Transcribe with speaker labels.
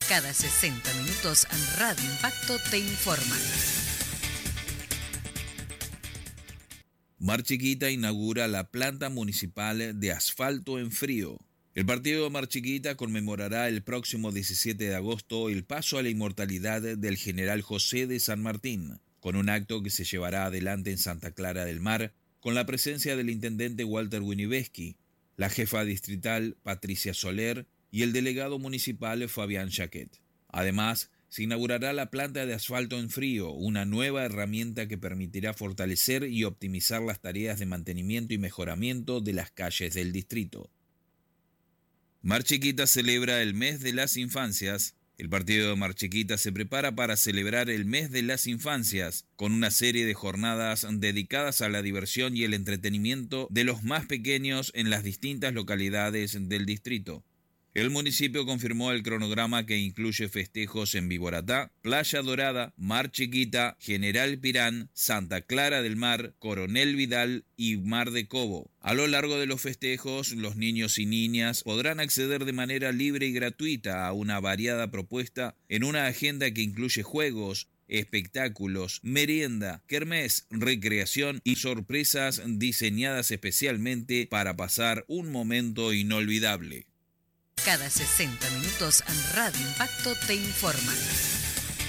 Speaker 1: Cada 60 minutos Radio Impacto te informa.
Speaker 2: Mar Chiquita inaugura la planta municipal de asfalto en frío. El partido de Mar Chiquita conmemorará el próximo 17 de agosto el paso a la inmortalidad del general José de San Martín, con un acto que se llevará adelante en Santa Clara del Mar, con la presencia del intendente Walter Winieveski, la jefa distrital Patricia Soler y el delegado municipal Fabián Jaquet. Además, se inaugurará la planta de asfalto en frío, una nueva herramienta que permitirá fortalecer y optimizar las tareas de mantenimiento y mejoramiento de las calles del distrito. Mar Chiquita celebra el mes de las infancias. El partido de Mar Chiquita se prepara para celebrar el mes de las infancias con una serie de jornadas dedicadas a la diversión y el entretenimiento de los más pequeños en las distintas localidades del distrito. El municipio confirmó el cronograma que incluye festejos en Viboratá, Playa Dorada, Mar Chiquita, General Pirán, Santa Clara del Mar, Coronel Vidal y Mar de Cobo. A lo largo de los festejos, los niños y niñas podrán acceder de manera libre y gratuita a una variada propuesta en una agenda que incluye juegos, espectáculos, merienda, kermés, recreación y sorpresas diseñadas especialmente para pasar un momento inolvidable.
Speaker 1: Cada 60 minutos Radio Impacto te informa.